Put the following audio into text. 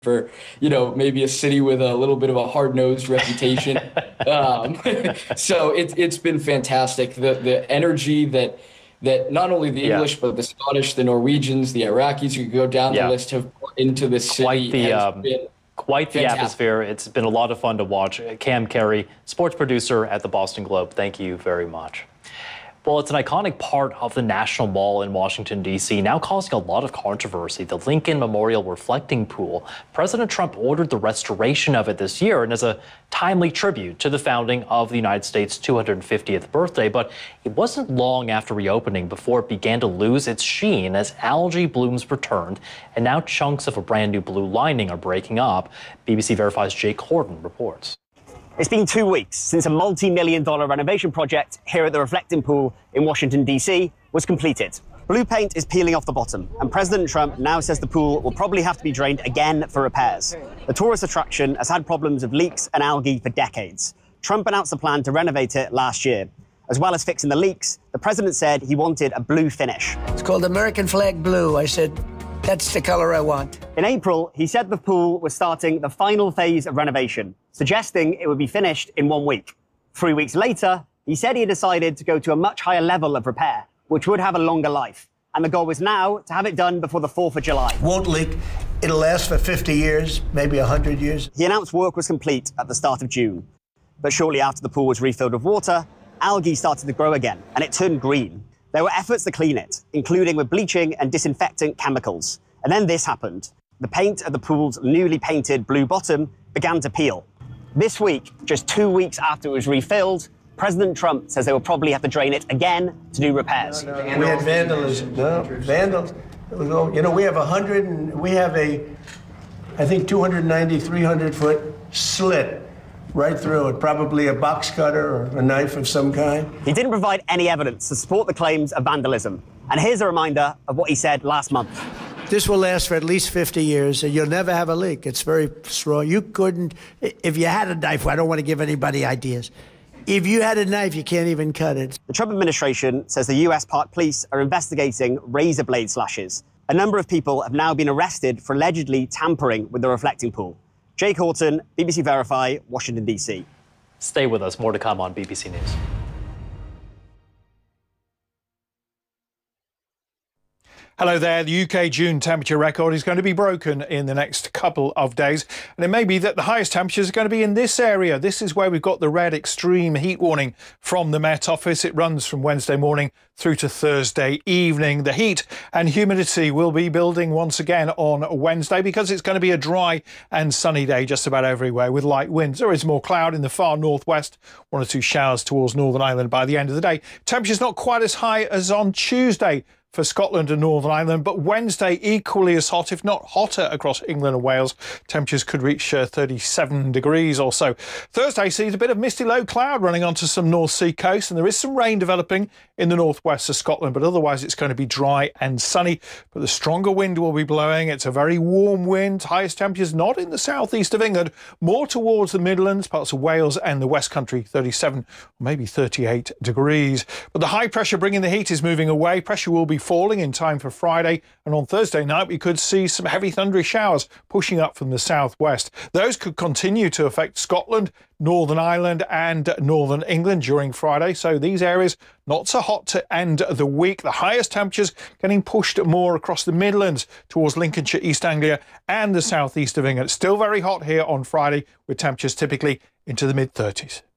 for, maybe a city with a little bit of a hard-nosed reputation. Um, so it's been fantastic. The energy that not only the Yeah. English, but the Scottish, the Norwegians, the Iraqis, you could go down the Yeah. list, have put into this city has been Quite the fantastic. atmosphere. It's been a lot of fun to watch. Cam Carey, sports producer at the Boston Globe, thank you very much. Well, it's an iconic part of the National Mall in Washington, D.C., now causing a lot of controversy. The Lincoln Memorial Reflecting Pool. President Trump ordered the restoration of it this year, and as a timely tribute to the founding of the United States' 250th birthday. But it wasn't long after reopening before it began to lose its sheen as algae blooms returned, and now chunks of a brand new blue lining are breaking up. BBC Verify's Jake Horton reports. It's been 2 weeks since a multi-million-dollar renovation project here at the Reflecting Pool in Washington, D.C. was completed. Blue paint is peeling off the bottom, and President Trump now says the pool will probably have to be drained again for repairs. The tourist attraction has had problems of leaks and algae for decades. Trump announced a plan to renovate it last year. As well as fixing the leaks, the president said he wanted a blue finish. It's called American Flag Blue. I said, that's the color I want. In April, he said the pool was starting the final phase of renovation, suggesting it would be finished in 1 week. 3 weeks later, he said he decided to go to a much higher level of repair, which would have a longer life. And the goal was now to have it done before the 4th of July. Won't leak. It'll last for 50 years, maybe 100 years. He announced work was complete at the start of June. But shortly after the pool was refilled with water, algae started to grow again, and it turned green. There were efforts to clean it, including with bleaching and disinfectant chemicals. And then this happened. The paint at the pool's newly painted blue bottom began to peel. This week, just 2 weeks after it was refilled, President Trump says they will probably have to drain it again to do repairs. We had vandalism. No, vandals. We have I think 290, 300-foot slit right through it, probably a box cutter or a knife of some kind. He didn't provide any evidence to support the claims of vandalism. And here's a reminder of what he said last month. This will last for at least 50 years, and you'll never have a leak. It's very strong. You couldn't, if you had a knife, I don't want to give anybody ideas. If you had a knife, you can't even cut it. The Trump administration says the U.S. Park Police are investigating razor blade slashes. A number of people have now been arrested for allegedly tampering with the reflecting pool. Jake Horton, BBC Verify, Washington, D.C. Stay with us. More to come on BBC News. Hello there. The UK June temperature record is going to be broken in the next couple of days. And it may be that the highest temperatures are going to be in this area. This is where we've got the red extreme heat warning from the Met Office. It runs from Wednesday morning through to Thursday evening. The heat and humidity will be building once again on Wednesday because it's going to be a dry and sunny day just about everywhere with light winds. There is more cloud in the far northwest, 1 or 2 showers towards Northern Ireland by the end of the day. Temperatures not quite as high as on Tuesday for Scotland and Northern Ireland, but Wednesday equally as hot, if not hotter, across England and Wales. Temperatures could reach 37 degrees or so. Thursday sees a bit of misty low cloud running onto some North Sea coast, and there is some rain developing in the northwest of Scotland, but otherwise it's going to be dry and sunny. But the stronger wind will be blowing. It's a very warm wind. Highest temperatures not in the southeast of England, more towards the Midlands, parts of Wales and the West Country, 37 or maybe 38 degrees. But the high pressure bringing the heat is moving away. Pressure will be falling in time for Friday, and on Thursday night we could see some heavy thundery showers pushing up from the southwest. Those could continue to affect Scotland, Northern Ireland and Northern England during Friday, so these areas not so hot to end the week. The highest temperatures getting pushed more across the Midlands towards Lincolnshire, East Anglia and the southeast of England. Still very hot here on Friday with temperatures typically into the mid-30s.